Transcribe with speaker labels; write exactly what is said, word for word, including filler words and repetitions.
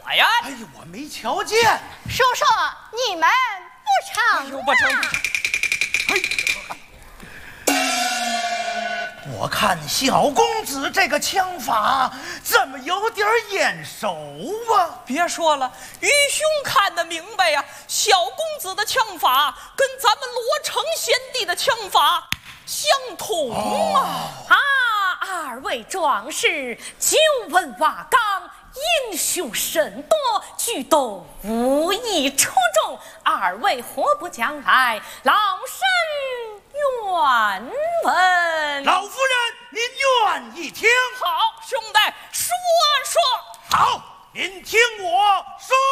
Speaker 1: 呀呀！
Speaker 2: 哎呀，我没瞧见。
Speaker 3: 叔叔，你们不成？
Speaker 1: 哎呦，不成！
Speaker 2: 我看小公子这个枪法怎么有点眼熟啊？
Speaker 1: 别说了，于兄看得明白呀、啊，小公子的枪法跟咱们罗成贤弟的枪法相同啊！
Speaker 4: 哦、啊，二位壮士久闻瓦岗，英雄甚多，俱都武艺出众。二位何不将来？老身愿闻。
Speaker 2: 老夫人，您愿意听？
Speaker 1: 好，兄弟，说说。
Speaker 2: 好，您听我说。